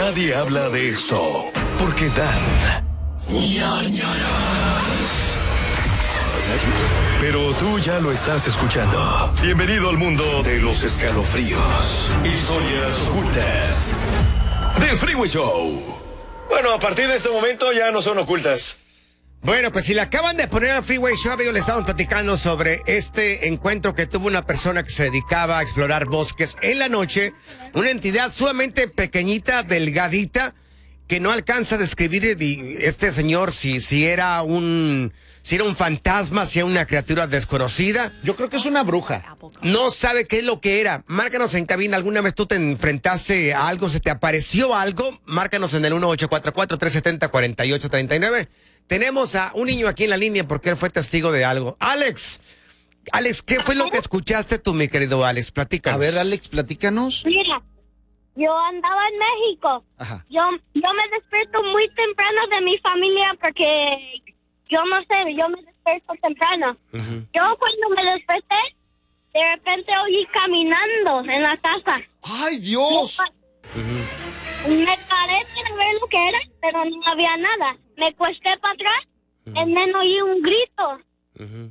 nadie habla de esto, porque dan ñañaras. Pero tú ya lo estás escuchando. Bienvenido al mundo de los escalofríos, historias ocultas del Freeway Show. Bueno, a partir de este momento ya no son ocultas. Bueno, pues si le acaban de poner al Freeway Show, amigos, le estamos platicando sobre este encuentro que tuvo una persona que se dedicaba a explorar bosques en la noche. Una entidad sumamente pequeñita, delgadita, que no alcanza a describir este señor si era un fantasma, si era una criatura desconocida. Yo creo que es una bruja. No sabe qué es lo que era. Márcanos en cabina. ¿Alguna vez tú te enfrentaste a algo? ¿Se te apareció algo? Márcanos en el 1844-370-4839. Tenemos a un niño aquí en la línea porque él fue testigo de algo. Alex, ¿qué fue lo que escuchaste tú, mi querido Alex? Platícanos. A ver, Alex, platícanos. Mira, yo andaba en México. Ajá. Yo me despierto muy temprano de mi familia porque yo no sé, yo me despierto temprano. Uh-huh. Yo cuando me desperté, de repente oí caminando en la casa. ¡Ay, Dios! Uh-huh. Me paré para ver lo que era, pero no había nada. Me acosté para atrás, en menos oí un grito. Uh-huh.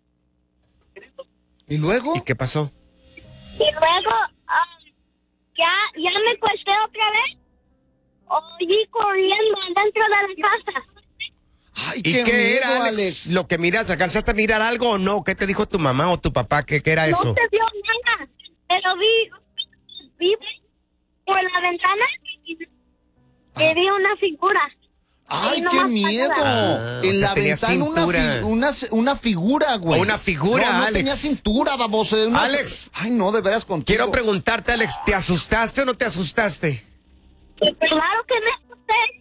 ¿Y luego? ¿Y qué pasó? Y luego, ya me acosté otra vez, oí corriendo dentro de la casa. ¡Ay, ¿Y qué miedo, era, Alex? ¿Lo que miras? ¿Alcanzaste a mirar algo o no? ¿Qué te dijo tu mamá o tu papá? ¿Qué era eso? No se vio nada, pero vi por la ventana y vi una figura. ¡Ay, no qué más miedo! En la tenía ventana cintura. una figura, güey. Una figura, no, no Alex. tenía cintura, baboso. Alex. Ay, no, de veras contigo. Quiero preguntarte, Alex, ¿te asustaste o no te asustaste? Claro que me asusté.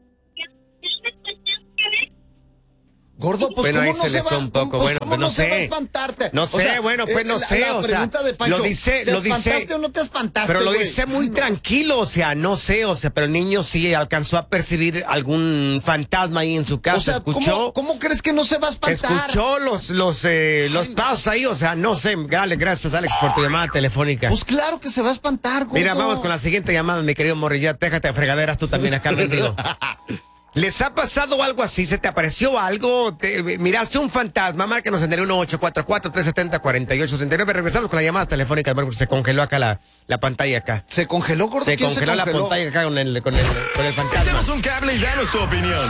Gordo, pues Bueno, ¿cómo ahí no se le va? fue un poco, Pues, bueno, ¿cómo pues no se va a sé. espantarte? No O sé, sea, bueno, pues no sé, la o sea, pregunta de Pancho, lo dice, ¿te espantaste o no te espantaste, pero lo güey? dice muy Ay, no. tranquilo, o sea, no sé, o sea, pero el niño sí alcanzó a percibir algún fantasma ahí en su casa, O sea, escuchó, ¿cómo crees que no se va a espantar? escuchó los pasos ahí, o sea, no sé, gracias, Alex, por tu llamada telefónica. Pues claro que se va a espantar, gordo. Mira, vamos con la siguiente llamada, mi querido Morrillat, déjate de fregaderas tú también acá, mendigo. ¿Les ha pasado algo así? ¿Se te apareció algo? ¿Miraste un fantasma? Márcanos en el 1844-370-4869. Regresamos con la llamada telefónica, porque se congeló acá la pantalla acá. ¿Se congeló, gordo? Se ¿Quién congeló la pantalla acá con el fantasma. Echemos un cable y danos tu opinión.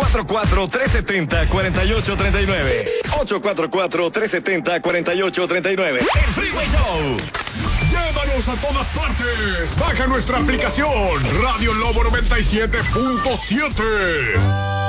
844-370-4839. 844-370-4839. El Freeway Show. Llévanos a todas partes. Baja nuestra aplicación Radio Lobo 97.7.